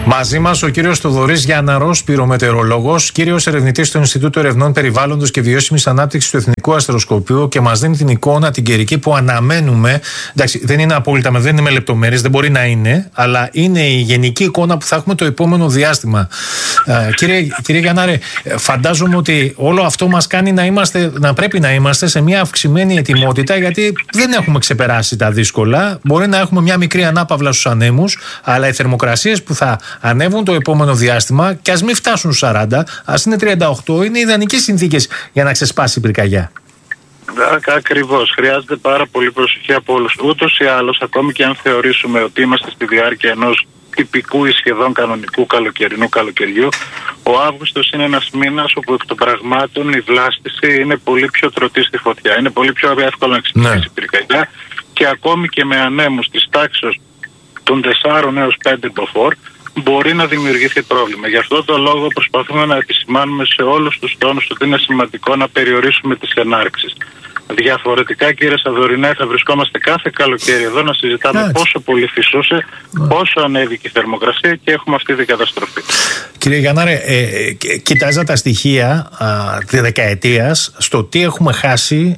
Μαζί μας ο κύριος Θοδωρής Γιάνναρος, πυρομετεωρολόγος, κύριος ερευνητής στο Ινστιτούτο Ερευνών Περιβάλλοντος και Βιώσιμης Ανάπτυξης του Εθνικού Αστεροσκοπείου και μας δίνει την εικόνα την καιρική που αναμένουμε. Εντάξει, δεν είναι απόλυτα, δεν είναι με λεπτομέρειες, δεν μπορεί να είναι, αλλά είναι η γενική εικόνα που θα έχουμε το επόμενο διάστημα. Κύριε Γιάνναρε, φαντάζομαι ότι όλο αυτό μας κάνει να πρέπει να είμαστε σε μια αυξημένη ετοιμότητα, γιατί δεν έχουμε ξεπεράσει τα δύσκολα. Μπορεί να έχουμε μια μικρή ανάπαυλα στους ανέμους, αλλά οι θερμοκρασίες που θα ανέβουν το επόμενο διάστημα, και ας μην φτάσουν στους 40, ας είναι 38, είναι ιδανικές συνθήκες για να ξεσπάσει η πυρκαγιά. Ακριβώς. Χρειάζεται πάρα πολύ προσοχή από όλους. Ούτως ή άλλως, ακόμη και αν θεωρήσουμε ότι είμαστε στη διάρκεια ενός τυπικού ή σχεδόν κανονικού καλοκαιριού, ο Αύγουστος είναι ένας μήνας όπου εκ των πραγμάτων η βλάστηση είναι πολύ πιο τρωτή στη φωτιά. Είναι πολύ πιο εύκολο να ξυπνήσει η πυρκαγιά, και ακόμη και με ανέμους της τάξης των 4 έως 5 μποφόρ μπορεί να δημιουργηθεί πρόβλημα. Γι' αυτό το λόγο προσπαθούμε να επισημάνουμε σε όλους τους τόνους ότι είναι σημαντικό να περιορίσουμε τις ενάρξεις. Διαφορετικά, κύριε Σαδωρινέ, θα βρισκόμαστε κάθε καλοκαίρι εδώ να συζητάμε πόσο πολύ φυσούσε, πόσο ανέβηκε η θερμοκρασία και έχουμε αυτή την καταστροφή. Κύριε Γιάνναρε, κοιτάζα τα στοιχεία τη δεκαετίας στο τι έχουμε χάσει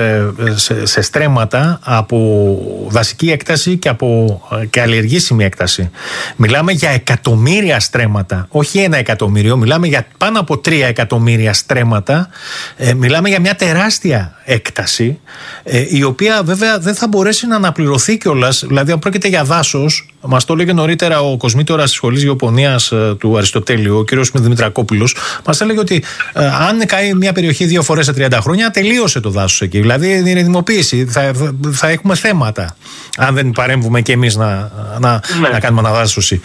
σε στρέμματα από δασική έκταση και από καλλιεργήσιμη έκταση. Μιλάμε για εκατομμύρια στρέμματα, όχι 1 εκατομμύριο, μιλάμε για πάνω από 3 εκατομμύρια στρέμματα. Μιλάμε για μια τεράστια έκταση, η οποία βέβαια δεν θα μπορέσει να αναπληρωθεί κιόλας. Δηλαδή, αν πρόκειται για δάσος, μας το έλεγε νωρίτερα ο κοσμήτωρας της Σχολής Γεωπονίας του Αριστοτέλειου, ο κ. Δημητρακόπουλος, μας έλεγε ότι αν καεί μια περιοχή 2 φορές σε 30 χρόνια, τελείωσε το δάσος εκεί. Δηλαδή, είναι ερημοποίηση. Θα έχουμε θέματα, αν δεν παρέμβουμε κι εμείς να κάνουμε αναδάσωση.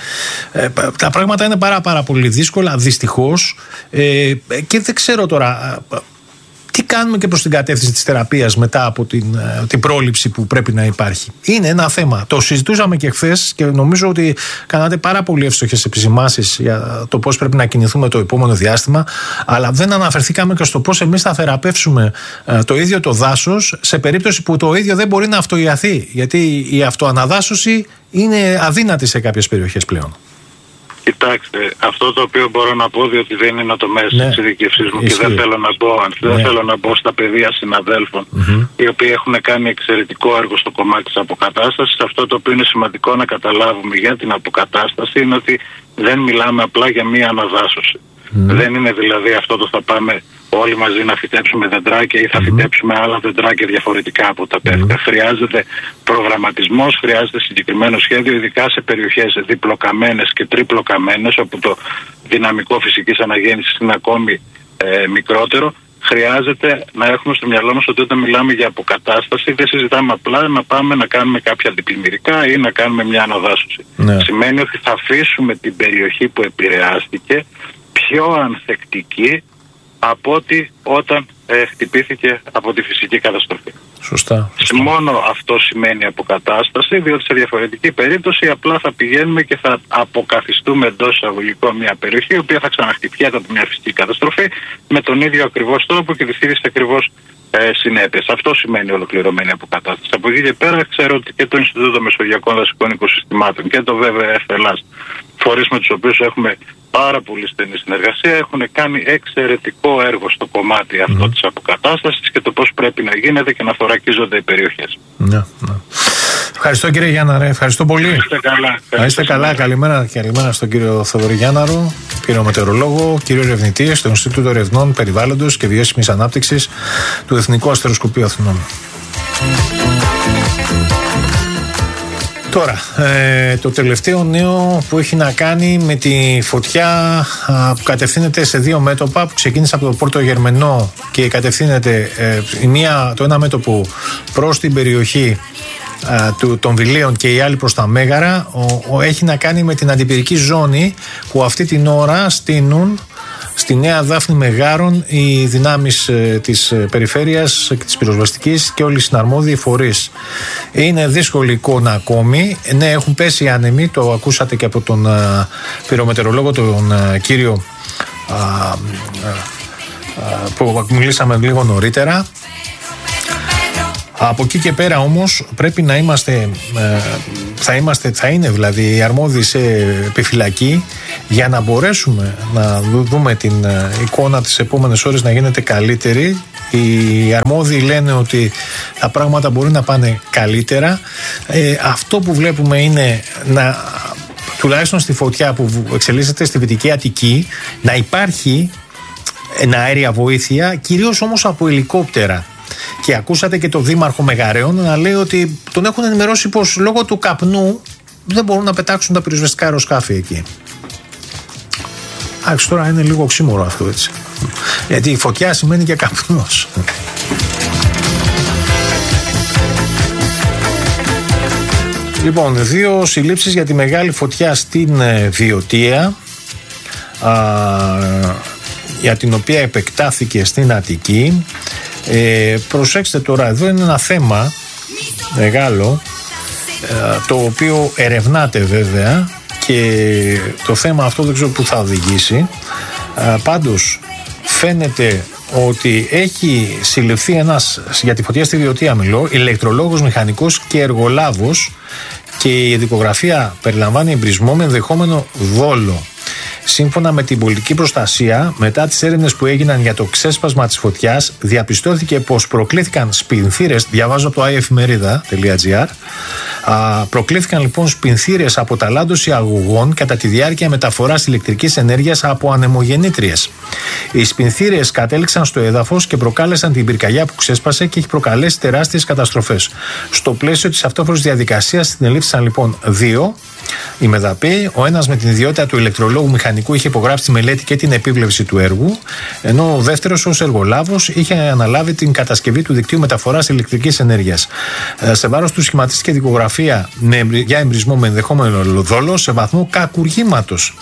Τα πράγματα είναι πάρα πολύ δύσκολα, δυστυχώς, και δεν ξέρω τώρα τι κάνουμε και προς την κατεύθυνση της θεραπείας μετά από την πρόληψη που πρέπει να υπάρχει. Είναι ένα θέμα. Το συζητούσαμε και χθες και νομίζω ότι κάνατε πάρα πολύ εύστοχες επισημάνσεις για το πώς πρέπει να κινηθούμε το επόμενο διάστημα, αλλά δεν αναφερθήκαμε και στο πώς εμείς θα θεραπεύσουμε το ίδιο το δάσος σε περίπτωση που το ίδιο δεν μπορεί να αυτοϊαθεί. Γιατί η αυτοαναδάσωση είναι αδύνατη σε κάποιες περιοχές πλέον. Κοιτάξτε, αυτό το οποίο μπορώ να πω, διότι δεν είναι το μέσο της ειδικευσής μου και δεν θέλω να μπω στα πεδία συναδέλφων, οι οποίοι έχουν κάνει εξαιρετικό έργο στο κομμάτι της αποκατάστασης. Αυτό το οποίο είναι σημαντικό να καταλάβουμε για την αποκατάσταση είναι ότι δεν μιλάμε απλά για μία αναδάσωση. Δεν είναι δηλαδή αυτό το θα πάμε όλοι μαζί να φυτέψουμε δεντράκια ή θα φυτέψουμε άλλα δεντράκια διαφορετικά από τα πέφτα. Χρειάζεται προγραμματισμός, χρειάζεται συγκεκριμένο σχέδιο, ειδικά σε περιοχές διπλοκαμένες και τρίπλοκαμένες, όπου το δυναμικό φυσικής αναγέννησης είναι ακόμη μικρότερο. Χρειάζεται να έχουμε στο μυαλό μας ότι όταν μιλάμε για αποκατάσταση δεν συζητάμε απλά να πάμε να κάνουμε κάποια διπλημμυρικά ή να κάνουμε μια αναδάσωση. Σημαίνει ότι θα αφήσουμε την περιοχή που επηρεάστηκε πιο ανθεκτική από ότι όταν χτυπήθηκε από τη φυσική καταστροφή. Σωστά. Μόνο αυτό σημαίνει αποκατάσταση, διότι σε διαφορετική περίπτωση απλά θα πηγαίνουμε και θα αποκαθιστούμε εντός εισαγωγικών μια περιοχή η οποία θα ξαναχτυπιέται από μια φυσική καταστροφή με τον ίδιο ακριβώς τρόπο και τις ίδιες ακριβώς συνέπειες. Αυτό σημαίνει ολοκληρωμένη αποκατάσταση. Από εκεί και πέρα ξέρω ότι και το Ινστιτούτο Μεσογειακών Δασικών Οικοσυστημάτων και το ΒΒΕ Ελλάς, φορείς με τους οποίους έχουμε πάρα πολύ στενή συνεργασία, έχουν κάνει εξαιρετικό έργο στο κομμάτι αυτό της αποκατάστασης και το πώς πρέπει να γίνεται και να θωρακίζονται οι περιοχές. Ευχαριστώ, κύριε Γιάνναρε, ευχαριστώ πολύ. Να είστε καλά. Καλημέρα στον κύριο Θοδωρή Γιάνναρο, πυρομετεωρολόγο, κύριο ερευνητή στο Ινστιτούτο Ερευνών Περιβάλλοντος και Βιώσιμης Ανάπτυξης του Εθνικού Αστεροσκοπείου Αθηνών. Τώρα, το τελευταίο νέο που έχει να κάνει με τη φωτιά που κατευθύνεται σε 2 μέτωπα, που ξεκίνησε από το Πόρτο Γερμενό και κατευθύνεται το ένα μέτωπο προς την περιοχή των Βιλίων και η άλλη προς τα Μέγαρα, έχει να κάνει με την αντιπυρική ζώνη που αυτή την ώρα στείνουν στη Νέα Δάφνη Μεγάρων οι δυνάμεις της περιφέρειας και της πυροσβεστικής και όλοι οι συναρμόδιοι φορείς. Είναι δύσκολη εικόνα ακόμη. Ναι, έχουν πέσει οι άνεμοι, το ακούσατε και από τον πυρομετεωρολόγο, τον κύριο που μιλήσαμε λίγο νωρίτερα. Από εκεί και πέρα όμως πρέπει να είμαστε θα είναι δηλαδή οι αρμόδιοι σε επιφυλακή, για να μπορέσουμε να δούμε την εικόνα τις επόμενες ώρες να γίνεται καλύτερη. Οι αρμόδιοι λένε ότι τα πράγματα μπορεί να πάνε καλύτερα. Αυτό που βλέπουμε είναι τουλάχιστον στη φωτιά που εξελίσσεται στη Δυτική Αττική, να υπάρχει αέρια βοήθεια, κυρίως όμως από ελικόπτερα. Και ακούσατε και τον Δήμαρχο Μεγαρέων να λέει ότι τον έχουν ενημερώσει πως λόγω του καπνού δεν μπορούν να πετάξουν τα πυροσβεστικά αεροσκάφη εκεί. Άξι, τώρα είναι λίγο οξύμορο αυτό, έτσι. Γιατί η φωτιά σημαίνει και καπνός. Λοιπόν, 2 συλλήψεις για τη μεγάλη φωτιά στην Βιωτία, για την οποία επεκτάθηκε στην Αττική. Προσέξτε τώρα, εδώ είναι ένα θέμα μεγάλο, το οποίο ερευνάται βέβαια, και το θέμα αυτό δεν ξέρω που θα οδηγήσει. Πάντως φαίνεται ότι έχει συλληφθεί ένας, για τη φωτιά στη Βιωτία μιλώ, ηλεκτρολόγος, μηχανικός και εργολάβος, και η ειδικογραφία περιλαμβάνει εμπρισμό με ενδεχόμενο δόλο. Σύμφωνα με την πολιτική προστασία, μετά τις έρευνες που έγιναν για το ξέσπασμα της φωτιάς, διαπιστώθηκε πως προκλήθηκαν σπινθήρες, διαβάζω από το iefmerida.gr, προκλήθηκαν λοιπόν σπινθήρες από ταλάντωση αγωγών κατά τη διάρκεια μεταφοράς ηλεκτρικής ενέργειας από ανεμογεννήτριες. Οι σπινθήρες κατέληξαν στο έδαφος και προκάλεσαν την πυρκαγιά που ξέσπασε και έχει προκαλέσει τεράστιες καταστροφές. Στο πλαίσιο της αυτόφορης διαδικασίας συνελήφθησαν λοιπόν 2 οι μεδαποί. Ο ένας με την ιδιότητα του ηλεκτρολόγου μηχανικού είχε υπογράψει τη μελέτη και την επίβλεψη του έργου, ενώ ο δεύτερος ως εργολάβος είχε αναλάβει την κατασκευή του δικτύου μεταφοράς ηλεκτρικής ενέργειας. Σε βάρος του σχηματίστηκε δικογραφία για εμπρισμό με ενδεχόμενο δόλο σε βαθμό κακουργήματος.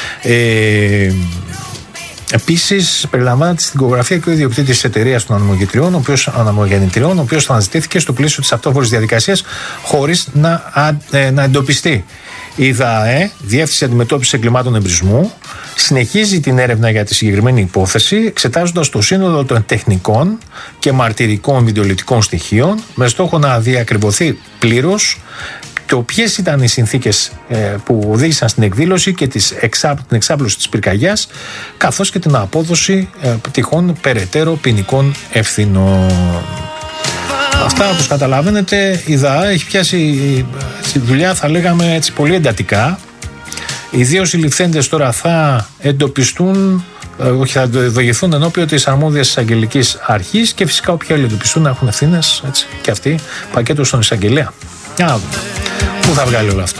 Επίσης, περιλαμβάνεται στην δικογραφία και ο ιδιοκτήτης της εταιρείας των ανεμογεννητριών, ο οποίος αναζητήθηκε στο πλαίσιο της αυτόφορης διαδικασίας χωρίς να εντοπιστεί. Η ΔΑΕ, Διεύθυνση Αντιμετώπισης Εγκλημάτων Εμπρισμού, συνεχίζει την έρευνα για τη συγκεκριμένη υπόθεση, εξετάζοντας το σύνολο των τεχνικών και μαρτυρικών βιντεολιτικών στοιχείων, με στόχο να διακριβωθεί πλήρως το ποιες ήταν οι συνθήκες που οδήγησαν στην εκδήλωση και την εξάπλωση της πυρκαγιάς, καθώς και την απόδοση τυχόν περαιτέρω ποινικών ευθυνών. Αυτά, όπως καταλαβαίνετε, η ΔΑΕ έχει πιάσει τη δουλειά, θα λέγαμε έτσι, πολύ εντατικά. Οι 2 συλληφθέντες τώρα θα εντοπιστούν, θα διηγηθούν ενώπιον της αρμόδιας εισαγγελικής αρχής, και φυσικά όποιοι άλλοι εντοπιστούν να έχουν ευθύνες, έτσι, και αυτοί πακέτο στον εισαγγελέα. Για να δούμε πού θα βγάλει όλο αυτό.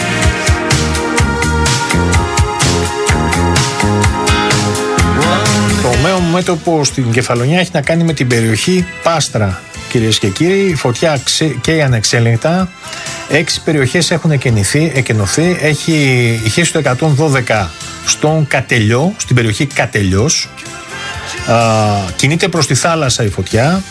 Το μέο μέτωπο στην Κεφαλονιά έχει να κάνει με την περιοχή Πάστρα. Κυρίες και κύριοι, η φωτιά καίει ανεξέλεγκτα. 6 περιοχές έχουν εκενωθεί. Έχει ηχήσει το 112 στον Κατελιό, στην περιοχή Κατελιός. Κινείται προς τη θάλασσα η φωτιά.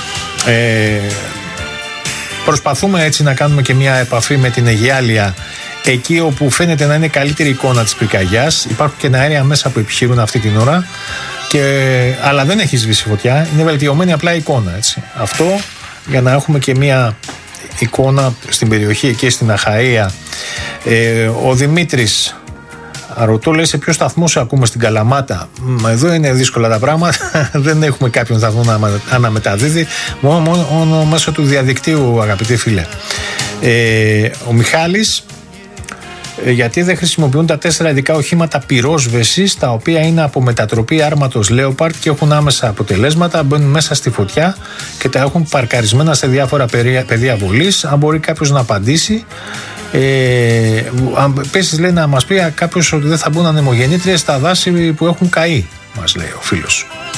Προσπαθούμε έτσι να κάνουμε και μια επαφή με την Αιγιάλεια, εκεί όπου φαίνεται να είναι καλύτερη εικόνα της πυρκαγιάς. Υπάρχουν και αέρια μέσα που επιχειρούν αυτή την ώρα, αλλά δεν έχει σβήσει φωτιά, είναι βελτιωμένη απλά εικόνα, έτσι. Αυτό για να έχουμε και μια εικόνα στην περιοχή εκεί στην Αχαΐα. Ο Δημήτρης ρωτώ, λέει, σε ποιο σταθμό σε ακούμε στην Καλαμάτα? Εδώ είναι δύσκολα τα πράγματα. Δεν έχουμε κάποιον σταθμό να αναμεταδίδει, μόνο μέσω του διαδικτύου, αγαπητοί φίλε. Ο Μιχάλης, γιατί δεν χρησιμοποιούν τα 4 ειδικά οχήματα πυρόσβεσης, τα οποία είναι από μετατροπή άρματος Leopard και έχουν άμεσα αποτελέσματα, μπαίνουν μέσα στη φωτιά και τα έχουν παρκαρισμένα σε διάφορα πεδία βολής? Αν μπορεί κάποιος να απαντήσει. Επίσης, λέει, να μας πει κάποιος ότι δεν θα μπουν ανεμογεννήτριες στα δάση που έχουν καεί, μας λέει ο φίλος.